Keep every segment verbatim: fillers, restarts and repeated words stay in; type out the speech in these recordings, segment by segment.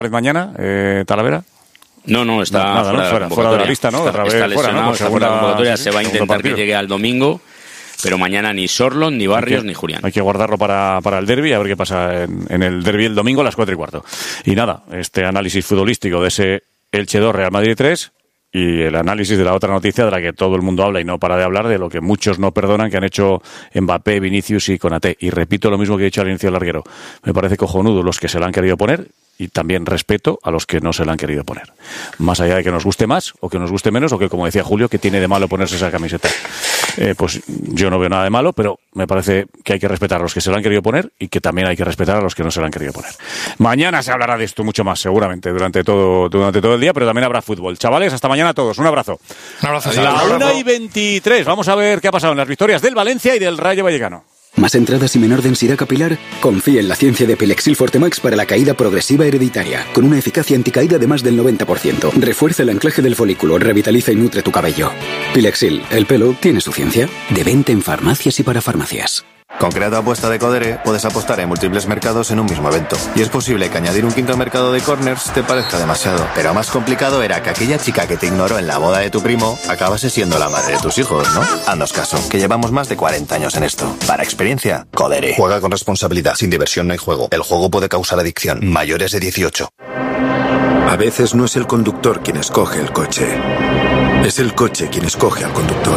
mañana, eh, Talavera. No, no, está no, nada, fuera, ¿no? de fuera, fuera de la lista, ¿no? Está, Otra está vez lesionado, fuera, ¿no? está fuera de la convocatoria, sí, se va a intentar partido. que llegue al domingo, pero mañana ni Sorlon, ni Barrios, que, ni Julián. Hay que guardarlo para, para el derbi, a ver qué pasa en, en el derbi el domingo a las cuatro y cuarto. Y nada, este análisis futbolístico de ese Elche dos, Real Madrid tres, y el análisis de la otra noticia de la que todo el mundo habla y no para de hablar, de lo que muchos no perdonan, que han hecho Mbappé, Vinicius y Konaté. Y repito lo mismo que he dicho al inicio del larguero. Me parece cojonudo los que se la han querido poner, y también respeto a los que no se la han querido poner. Más allá de que nos guste más o que nos guste menos, o que, como decía Julio, que tiene de malo ponerse esa camiseta. Eh, pues yo no veo nada de malo, pero me parece que hay que respetar a los que se la han querido poner y que también hay que respetar a los que no se la han querido poner. Mañana se hablará de esto mucho más, seguramente, durante todo, durante todo el día, pero también habrá fútbol. Chavales, hasta mañana a todos. Un abrazo. Un abrazo. La una y veintitrés. Vamos a ver qué ha pasado en las victorias del Valencia y del Rayo Vallecano. ¿Más entradas y menor densidad capilar? Confía en la ciencia de Pilexil Fortemax para la caída progresiva hereditaria, con una eficacia anticaída de más del noventa por ciento. Refuerza el anclaje del folículo, revitaliza y nutre tu cabello. Pilexil, el pelo tiene su ciencia. De venta en farmacias y para farmacias. Con Creato Apuesta de Codere puedes apostar en múltiples mercados en un mismo evento. Y es posible que añadir un quinto mercado de corners te parezca demasiado. Pero más complicado era que aquella chica que te ignoró en la boda de tu primo acabase siendo la madre de tus hijos, ¿no? Haznos caso, que llevamos más de cuarenta años en esto. Para experiencia, Codere. Juega con responsabilidad. Sin diversión no hay juego. El juego puede causar adicción. Mayores de dieciocho. A veces no es el conductor quien escoge el coche. Es el coche quien escoge al conductor.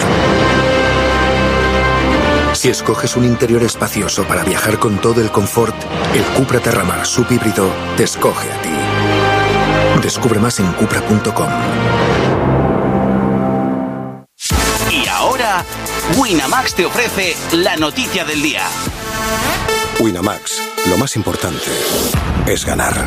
Si escoges un interior espacioso para viajar con todo el confort, el Cupra Terramar subhíbrido te escoge a ti. Descubre más en cupra punto com. Y ahora, Winamax te ofrece la noticia del día. Winamax, lo más importante es ganar.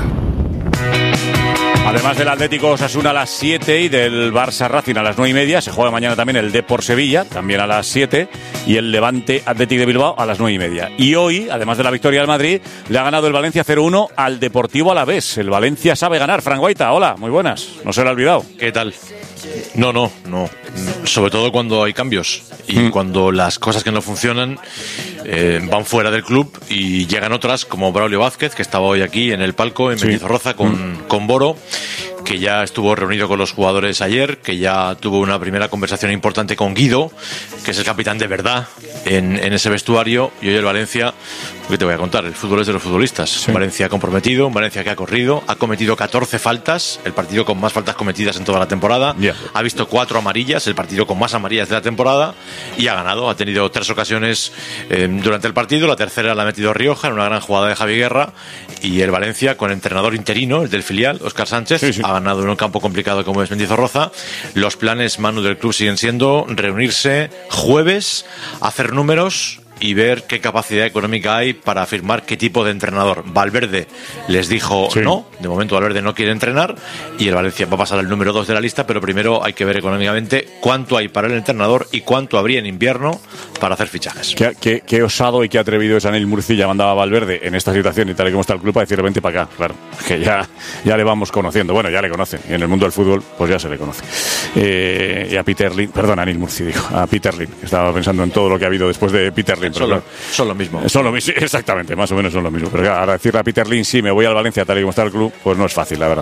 Además del Atlético Osasuna a las siete y del Barça Racing a las nueve y media, se juega mañana también el Depor Sevilla, también a las siete, y el Levante Athletic de Bilbao a las nueve y media. Y hoy, además de la victoria del Madrid, le ha ganado el Valencia cero uno al Deportivo Alavés. El Valencia sabe ganar. Fran Guaita, hola, muy buenas. No se lo ha olvidado. ¿Qué tal? No, no, no. Sobre todo cuando hay cambios y mm. cuando las cosas que no funcionan eh, van fuera del club y llegan otras, como Braulio Vázquez, que estaba hoy aquí en el palco en sí. Mendizorroza con, mm. con Boro, que ya estuvo reunido con los jugadores ayer, que ya tuvo una primera conversación importante con Guido, que es el capitán de verdad en, en ese vestuario. Y hoy el Valencia, ¿qué te voy a contar? El fútbol es de los futbolistas. Sí. Un Valencia comprometido, un Valencia que ha corrido, ha cometido catorce faltas, el partido con más faltas cometidas en toda la temporada. Yeah. Ha visto cuatro amarillas, el partido con más amarillas de la temporada, y ha ganado. Ha tenido tres ocasiones eh, durante el partido, la tercera la ha metido Rioja en una gran jugada de Javi Guerra, y el Valencia, con entrenador interino, el del filial, Óscar Sánchez, sí, sí. ha ganado en un campo complicado como es Mendizorroza. Los planes, Manu, del club siguen siendo reunirse jueves, hacer números y ver qué capacidad económica hay para afirmar qué tipo de entrenador. Valverde les dijo sí. no, de momento Valverde no quiere entrenar, y el Valencia va a pasar al número dos de la lista, pero primero hay que ver económicamente cuánto hay para el entrenador y cuánto habría en invierno para hacer fichajes. Qué, qué, qué osado y qué atrevido es Anil Murcia, mandaba a Valverde en esta situación y tal y como está el club a decirle vente para acá, claro, que ya, ya le vamos conociendo, bueno, ya le conocen, y en el mundo del fútbol pues ya se le conoce. Eh, y a Peter Lim, perdón, Anil Murcia dijo, a Peter Lim, estaba pensando en todo lo que ha habido después de Peter Lim. Son, lo, son lo mismo. Son lo mismo, exactamente, más o menos son lo mismo. Pero claro, ahora decirle a Peter Lim, sí, me voy al Valencia tal y como está el club, pues no es fácil, la verdad.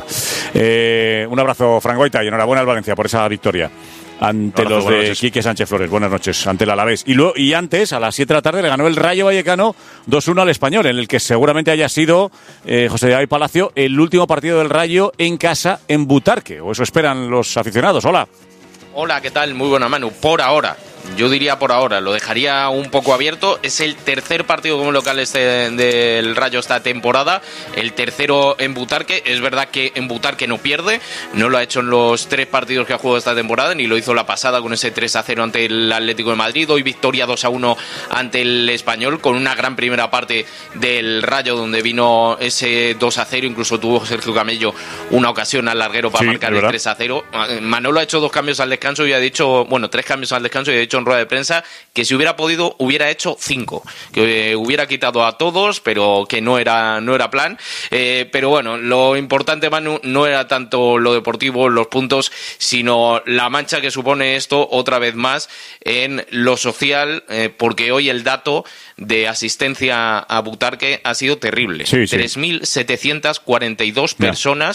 Eh, un abrazo, Fran Guaita, y enhorabuena al Valencia por esa victoria ante abrazo, los de Quique Sánchez Flores. Buenas noches, ante el Alavés. Y, luego, y antes, a las siete de la tarde, le ganó el Rayo Vallecano dos uno al Español, en el que seguramente haya sido, eh, José David Palacio, el último partido del Rayo en casa en Butarque, o eso esperan los aficionados. Hola. Hola, ¿qué tal? Muy buena, Manu. Por ahora. Yo diría por ahora, lo dejaría un poco abierto. Es el tercer partido como local este del Rayo esta temporada, el tercero en Butarque. Es verdad que en Butarque no pierde, no lo ha hecho en los tres partidos que ha jugado esta temporada, ni lo hizo la pasada con ese tres a cero ante el Atlético de Madrid. Hoy victoria dos a uno ante el Español, con una gran primera parte del Rayo donde vino ese dos a cero, incluso tuvo Sergio Camello una ocasión al larguero para sí, marcar el tres a cero. Manolo ha hecho dos cambios al descanso y ha dicho, bueno, tres cambios al descanso y ha dicho dicho en rueda de prensa que si hubiera podido hubiera hecho cinco, que eh, hubiera quitado a todos, pero que no era no era plan. Eh, pero bueno, lo importante, Manu, no era tanto lo deportivo, los puntos, sino la mancha que supone esto otra vez más en lo social, eh, porque hoy el dato de asistencia a Butarque ha sido terrible. Sí, sí. tres mil setecientas cuarenta y dos personas